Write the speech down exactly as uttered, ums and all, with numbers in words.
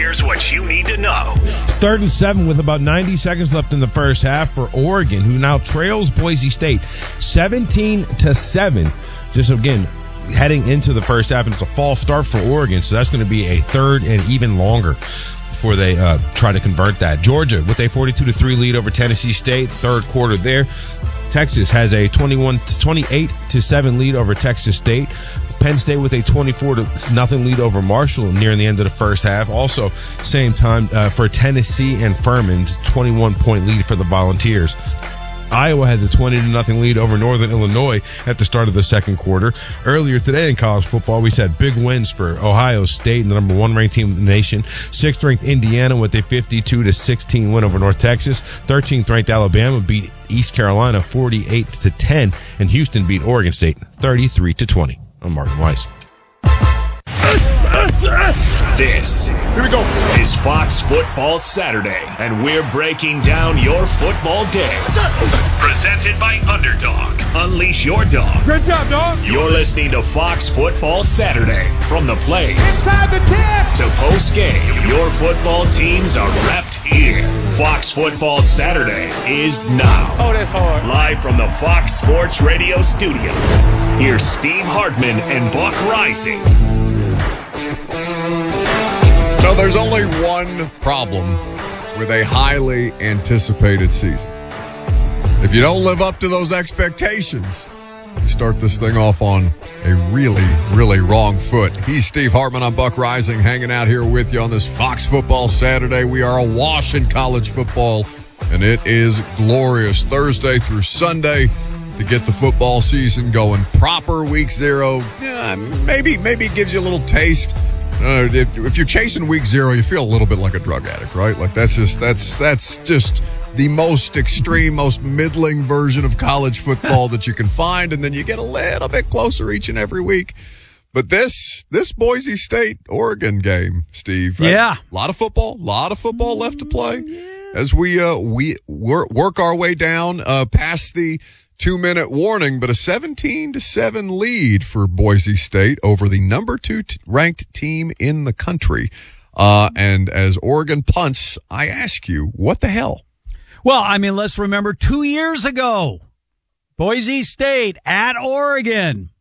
Here's what you need to know. It's third and seven with about ninety seconds left in the first half for Oregon, who now trails Boise State seventeen to seven. Just again, heading into the first half, and it's a false start for Oregon, so that's going to be a third and even longer before they uh, try to convert that. Georgia with a forty-two to three lead over Tennessee State, third quarter there. Texas has a twenty-one to twenty-eight to seven lead over Texas State. Penn State with a twenty-four to nothing lead over Marshall near the end of the first half. Also, same time uh, for Tennessee and Furman's twenty-one point lead for the Volunteers. Iowa has a twenty to nothing lead over Northern Illinois at the start of the second quarter. Earlier today in college football, we said big wins for Ohio State, the number one ranked team in the nation. Sixth ranked Indiana with a fifty-two to sixteen win over North Texas. thirteenth ranked Alabama beat East Carolina forty-eight to ten, and Houston beat Oregon State thirty-three to twenty. I'm Martin Weiss. This Here we go. is Fox Football Saturday, and we're breaking down your football day. Presented by Underdog. Unleash your dog. Good job, dog. You're listening to Fox Football Saturday. From the plays Inside the tip to post-game, your football teams are repped here. Fox Football Saturday is now. Oh, that's hard. Live from the Fox Sports Radio studios, here's Steve Hartman and Buck Rising. So there's only one problem with a highly anticipated season. If you don't live up to those expectations, you start this thing off on a really, really wrong foot. He's Steve Hartman. I'm Buck Rising, hanging out here with you on this Fox Football Saturday. We are awash in college football, and it is glorious. Thursday through Sunday to get the football season going proper. Week zero, yeah, maybe, maybe it gives you a little taste. Uh, if, if you're chasing week zero, you feel a little bit like a drug addict, right? Like that's just that's that's just the most extreme, most middling version of college football that you can find, and then you get a little bit closer each and every week. But this this Boise State Oregon game, Steve, right? Yeah, a lot of football, a lot of football left to play as we uh, we work, work our way down uh, past the two-minute warning, but a seventeen to seven lead for Boise State over the number two t- ranked team in the country. Uh, and as Oregon punts, I ask you, what the hell? Well, I mean, let's remember two years ago, Boise State at Oregon.